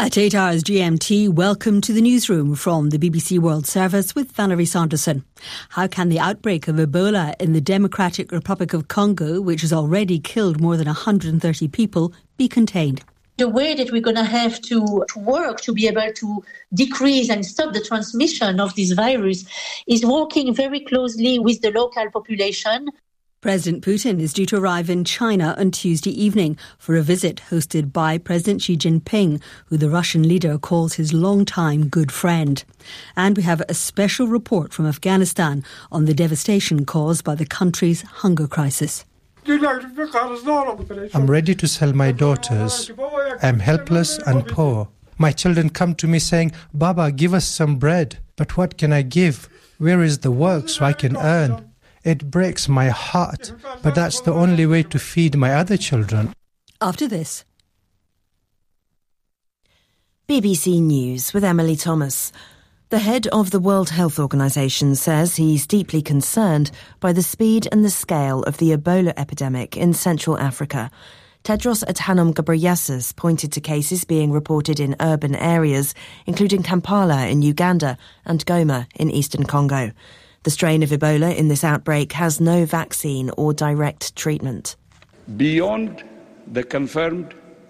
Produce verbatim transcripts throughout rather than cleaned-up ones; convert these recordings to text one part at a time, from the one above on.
At eight hours G M T, welcome to the newsroom from the B B C World Service with Valerie Sanderson. How can the outbreak of Ebola in the Democratic Republic of Congo, which has already killed more than one hundred thirty people, be contained? The way that we're going to have to, to work to be able to decrease and stop the transmission of this virus is working very closely with the local population. President Putin is due to arrive in China on Tuesday evening for a visit hosted by President Xi Jinping, who the Russian leader calls his longtime good friend. And we have a special report from Afghanistan on the devastation caused by the country's hunger crisis. I'm ready to sell my daughters. I'm helpless and poor. My children come to me saying, "Baba, give us some bread." But what can I give? Where is the work so I can earn? It breaks my heart, but that's the only way to feed my other children. After this. B B C News with Emily Thomas. The head of the World Health Organization says he's deeply concerned by the speed and the scale of the Ebola epidemic in Central Africa. Tedros Adhanom Ghebreyesus pointed to cases being reported in urban areas, including Kampala in Uganda and Goma in eastern Congo. The strain of Ebola in this outbreak has no vaccine or direct treatment. Beyond the confirmed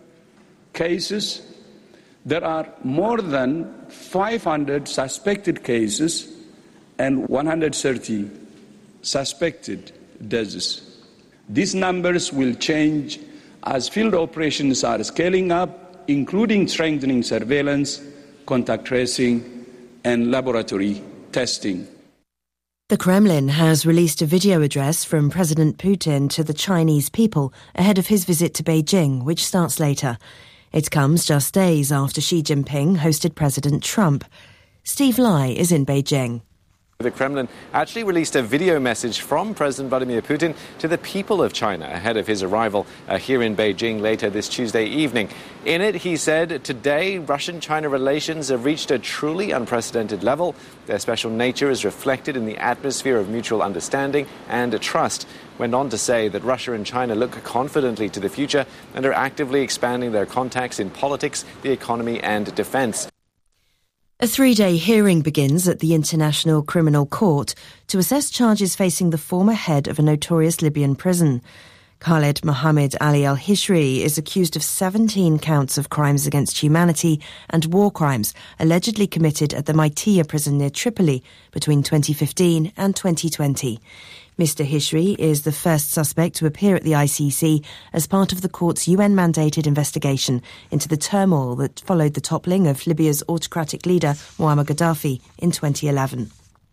cases, there are more than five hundred suspected cases and one hundred thirty suspected deaths. These numbers will change as field operations are scaling up, including strengthening surveillance, contact tracing, and laboratory testing. The Kremlin has released a video address from President Putin to the Chinese people ahead of his visit to Beijing, which starts later. It comes just days after Xi Jinping hosted President Trump. Steve Lai is in Beijing. The Kremlin actually released a video message from President Vladimir Putin to the people of China ahead of his arrival uh, here in Beijing later this Tuesday evening. In it, he said, today, Russian-China relations have reached a truly unprecedented level. Their special nature is reflected in the atmosphere of mutual understanding and trust. Went on to say that Russia and China look confidently to the future and are actively expanding their contacts in politics, the economy and defense. A three-day hearing begins at the International Criminal Court to assess charges facing the former head of a notorious Libyan prison. Khaled Mohammed Ali al-Hishri is accused of seventeen counts of crimes against humanity and war crimes allegedly committed at the Maitia prison near Tripoli between twenty fifteen and twenty twenty. Mister Hishri is the first suspect to appear at the I C C as part of the court's U N-mandated investigation into the turmoil that followed the toppling of Libya's autocratic leader Muammar Gaddafi in twenty eleven.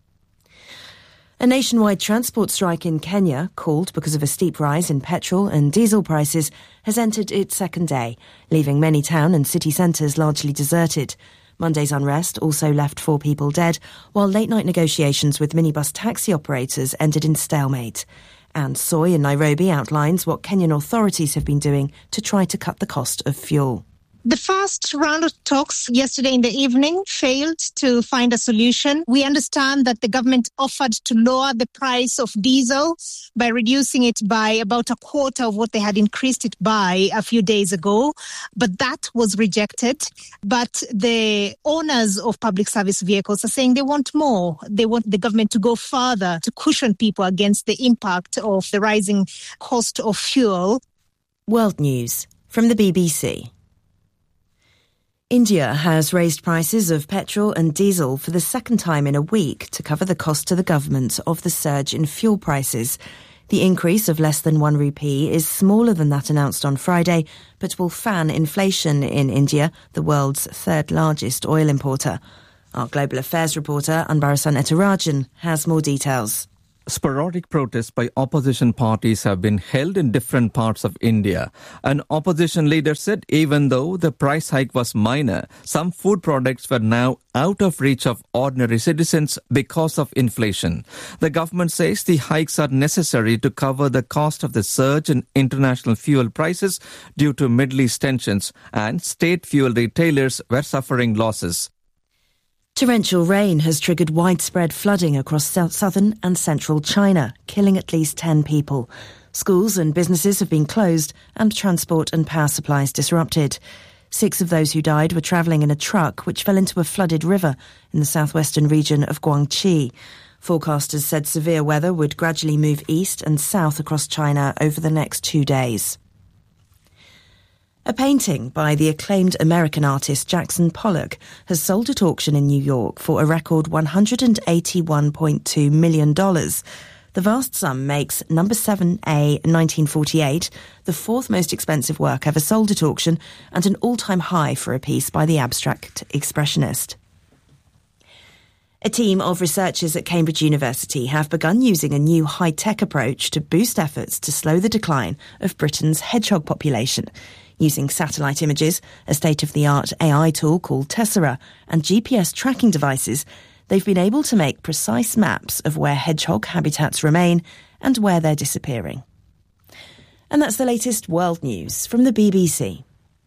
A nationwide transport strike in Kenya, called because of a steep rise in petrol and diesel prices, has entered its second day, leaving many town and city centres largely deserted. Monday's unrest also left four people dead, while late-night negotiations with minibus taxi operators ended in stalemate. Anne Soy in Nairobi outlines what Kenyan authorities have been doing to try to cut the cost of fuel. The first round of talks yesterday in the evening failed to find a solution. We understand that the government offered to lower the price of diesel by reducing it by about a quarter of what they had increased it by a few days ago, but that was rejected. But the owners of public service vehicles are saying they want more. They want the government to go further to cushion people against the impact of the rising cost of fuel. World News from the B B C. India has raised prices of petrol and diesel for the second time in a week to cover the cost to the government of the surge in fuel prices. The increase of less than one rupee is smaller than that announced on Friday, but will fan inflation in India, the world's third largest oil importer. Our global affairs reporter, Anbarasan Etarajan, has more details. Sporadic protests by opposition parties have been held in different parts of India. An opposition leader said even though the price hike was minor, some food products were now out of reach of ordinary citizens because of inflation. The government says the hikes are necessary to cover the cost of the surge in international fuel prices due to Middle East tensions, and state fuel retailers were suffering losses. Torrential rain has triggered widespread flooding across southern and central China, killing at least ten people. Schools and businesses have been closed and transport and power supplies disrupted. Six of those who died were travelling in a truck which fell into a flooded river in the southwestern region of Guangxi. Forecasters said severe weather would gradually move east and south across China over the next two days. A painting by the acclaimed American artist Jackson Pollock has sold at auction in New York for a record one hundred eighty-one point two million dollars. The vast sum makes number seven A nineteen forty-eight the fourth most expensive work ever sold at auction and an all-time high for a piece by the abstract expressionist. A team of researchers at Cambridge University have begun using a new high-tech approach to boost efforts to slow the decline of Britain's hedgehog population. Using satellite images, a state-of-the-art A I tool called Tessera, and G P S tracking devices, they've been able to make precise maps of where hedgehog habitats remain and where they're disappearing. And that's the latest world news from the B B C.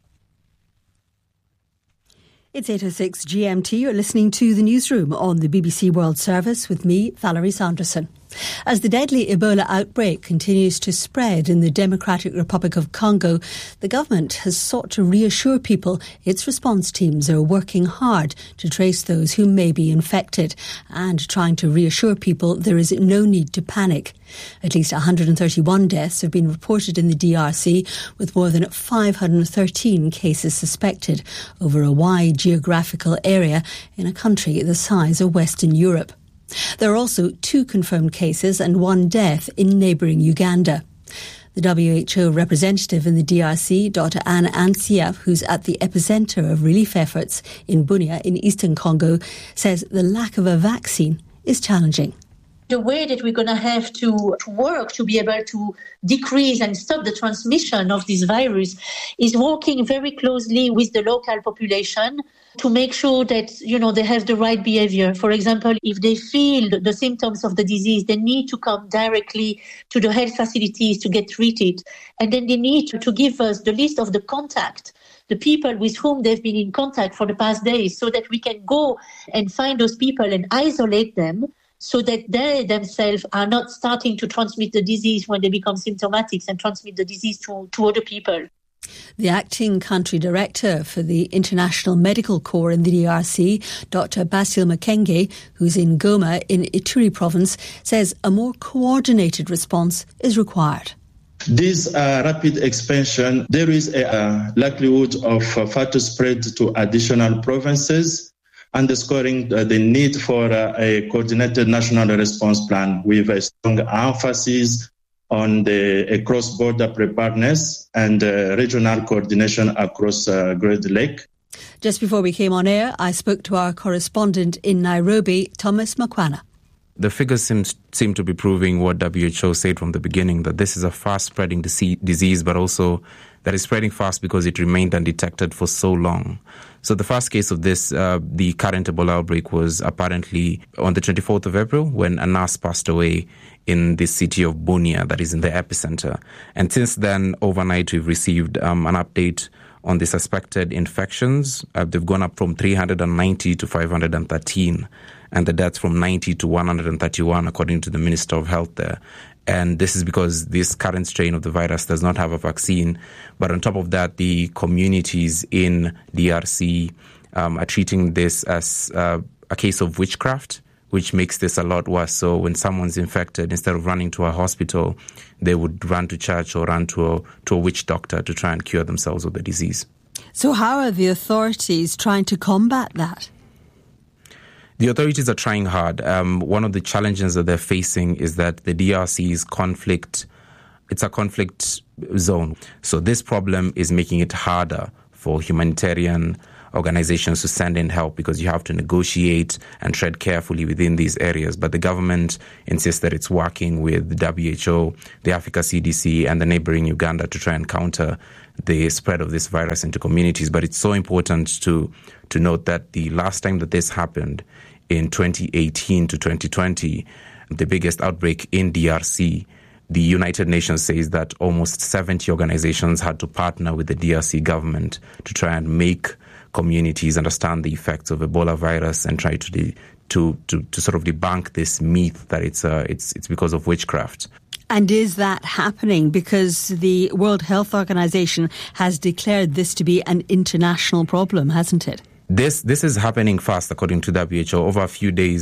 It's eight oh six G M T. You're listening to The Newsroom on the B B C World Service with me, Valerie Sanderson. As the deadly Ebola outbreak continues to spread in the Democratic Republic of Congo, the government has sought to reassure people its response teams are working hard to trace those who may be infected and trying to reassure people there is no need to panic. At least one hundred thirty-one deaths have been reported in the D R C, with more than five hundred thirteen cases suspected over a wide geographical area in a country the size of Western Europe. There are also two confirmed cases and one death in neighbouring Uganda. The W H O representative in the D R C, Doctor Anne Ansia, who's at the epicentre of relief efforts in Bunia in eastern Congo, says the lack of a vaccine is challenging. The way that we're going to have to, to work to be able to decrease and stop the transmission of this virus is working very closely with the local population to make sure that, you know, they have the right behavior. For example, if they feel the symptoms of the disease, they need to come directly to the health facilities to get treated. And then they need to, to give us the list of the contact, the people with whom they've been in contact for the past days, so that we can go and find those people and isolate them, so that they themselves are not starting to transmit the disease when they become symptomatic and transmit the disease to, to other people. The acting country director for the International Medical Corps in the D R C, Doctor Basil Makenge, who's in Goma in Ituri province, says a more coordinated response is required. This uh, rapid expansion, there is a uh, likelihood of uh, further spread to additional provinces, underscoring uh, the need for uh, a coordinated national response plan with a strong emphasis on the uh, cross-border preparedness and uh, regional coordination across uh, Great Lake. Just before we came on air, I spoke to our correspondent in Nairobi, Thomas Makwana. The figures seem, seem to be proving what W H O said from the beginning, that this is a fast-spreading disease, but also that it's spreading fast because it remained undetected for so long. So the first case of this, uh, the current Ebola outbreak, was apparently on the twenty-fourth of April when a nurse passed away in the city of Bunia, that is in the epicenter. And since then, overnight, we've received um, an update on the suspected infections. Uh, they've gone up from three hundred ninety to five hundred thirteen, and the deaths from ninety to one hundred thirty-one, according to the Minister of Health there. And this is because this current strain of the virus does not have a vaccine. But on top of that, the communities in D R C um, are treating this as uh, a case of witchcraft, which makes this a lot worse. So when someone's infected, instead of running to a hospital, they would run to church or run to a, to a witch doctor to try and cure themselves of the disease. So how are the authorities trying to combat that? The authorities are trying hard. Um, one of the challenges that they're facing is that the D R C is conflict. It's a conflict zone. So this problem is making it harder for humanitarian organizations to send in help because you have to negotiate and tread carefully within these areas. But the government insists that it's working with the W H O, the Africa C D C, and the neighboring Uganda to try and counter the spread of this virus into communities. But it's so important to to note that the last time that this happened, in twenty eighteen to twenty twenty, the biggest outbreak in D R C, the United Nations says that almost seventy organizations had to partner with the D R C government to try and make communities understand the effects of Ebola virus and try to de- to, to to sort of debunk this myth that it's uh, it's it's because of witchcraft. And is that happening? Because the World Health Organization has declared this to be an international problem, hasn't it? This this is happening fast, according to W H O. Over a few days,